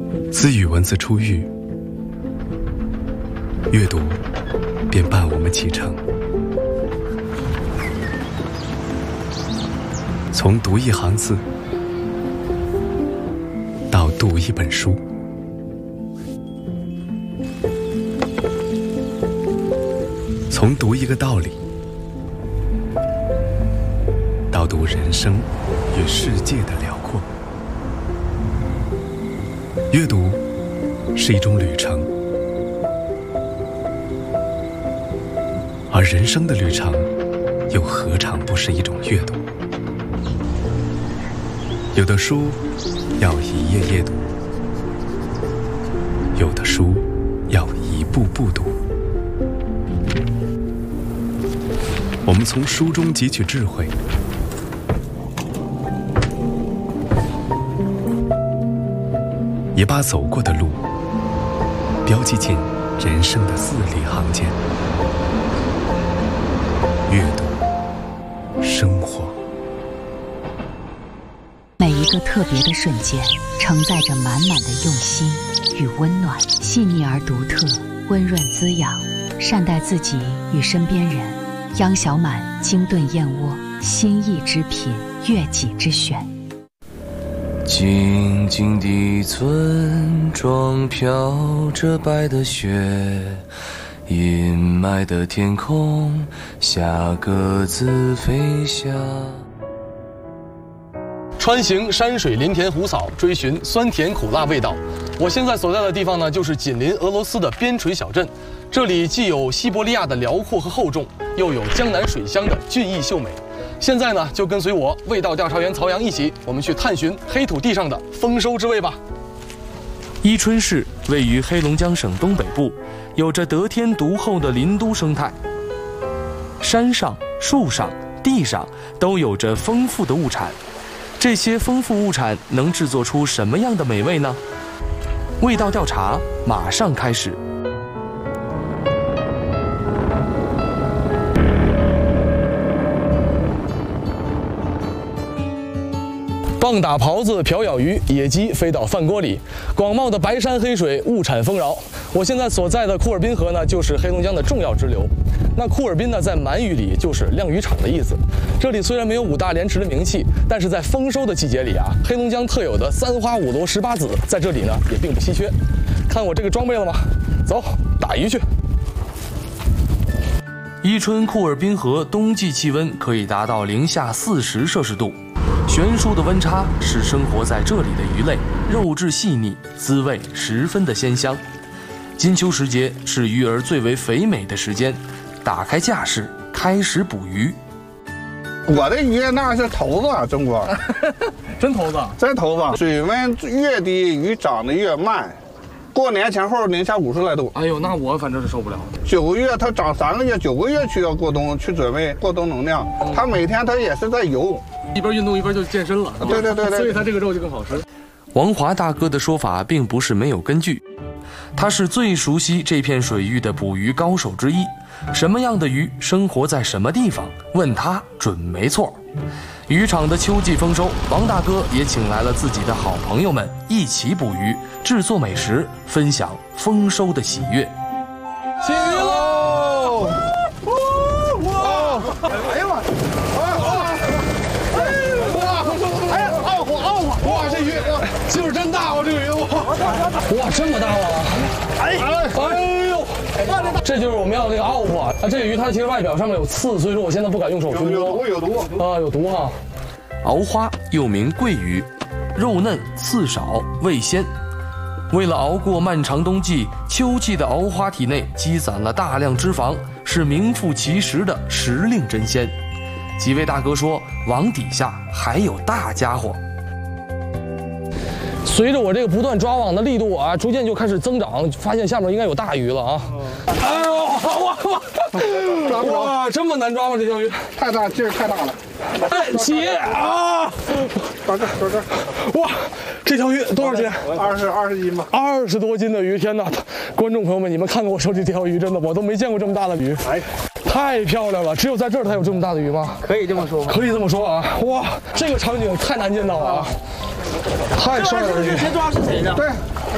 自与文字初遇，阅读便伴我们启程。从读一行字到读一本书，从读一个道理到读人生与世界的辽阔。阅读是一种旅程，而人生的旅程又何尝不是一种阅读？有的书要一页页读，有的书要一步步读。我们从书中汲取智慧，也把走过的路标记进人生的字里行间。阅读，生活。 每一个特别的瞬间，承载着满满的用心与温暖，细腻而独特，温润滋养，善待自己与身边人。央小满精炖燕窝，心意之品，悦己之选。 静静的村庄飘着白的雪，阴霾的天空下鸽子飞翔。 穿行山水林田湖草，追寻酸甜苦辣味道。我现在所在的地方呢，就是紧邻俄罗斯的边陲小镇。这里既有西伯利亚的辽阔和厚重，又有江南水乡的俊逸秀美。现在呢，就跟随我味道调查员曹阳一起，我们去探寻黑土地上的丰收之味吧。 伊春市位于黑龙江省东北部，有着得天独厚的林都生态。山上、树上、地上都有着丰富的物产。这些丰富物产能制作出什么样的美味呢？味道调查马上开始。 棒打狍子，瓢舀鱼，野鸡飞到饭锅里。广袤的白山黑水，物产丰饶。我现在所在的库尔滨河呢，就是黑龙江的重要支流。那库尔滨呢，在满语里就是晾鱼场的意思。这里虽然没有五大连池的名气，但是在丰收的季节里啊，黑龙江特有的三花五萝十八子，在这里呢也并不稀缺。看我这个装备了吗？走，打鱼去。 伊春库尔滨河冬季气温可以达到-40摄氏度。悬殊的温差使生活在这里的鱼类肉质细腻，滋味十分的鲜香。金秋时节是鱼儿最为肥美的时间，打开架势，开始捕鱼。 我的鱼那是头子，中国真头子， 真头子。水温越低，鱼长得越慢。过年前后零下50来度。 哎呦，那我反正是受不了。 9个月它长3个月，9个月去要过冬，去准备过冬能量。它每天它也是在游， 一边运动一边就健身了。 对对对对， 所以它这个肉就更好吃。 王华大哥的说法并不是没有根据，他是最熟悉这片水域的捕鱼高手之一。什么样的鱼生活在什么地方，问他准没错。渔场的秋季丰收，王大哥也请来了自己的好朋友们一起捕鱼，制作美食，分享丰收的喜悦。 起鱼喽！ 哇！哎呀妈！哎呀，傲火！哇，这鱼劲儿真大！这个鱼哇，这么大吗？哎呦！这就是我们要的那个奥火啊！这个鱼它其实外表上面有刺，所以说我现在不敢用手去摸。 有毒啊，有毒哈！ 鳌花又名桂鱼，肉嫩刺少，味鲜。为了熬过漫长冬季，秋季的鳌花体内积攒了大量脂肪，是名副其实的时令真鲜。几位大哥说，网底下还有大家伙。 随着我这个不断抓网的力度啊，逐渐就开始增长，发现下面应该有大鱼了啊！哎呦，哇，这么难抓吗？这条鱼太大，劲儿太大了！ 哎，起啊！ 抓这， 哇，这条鱼多少斤 ？20斤吧 ，20多斤的鱼！天哪，观众朋友们，你们看看我手里这条鱼，真的我都没见过这么大的鱼，哎，太漂亮了！只有在这儿才有这么大的鱼吗？ 可以这么说吗？ 可以这么说啊！哇，这个场景太难见到了啊！太帅了！ 谁抓是谁的？ 对，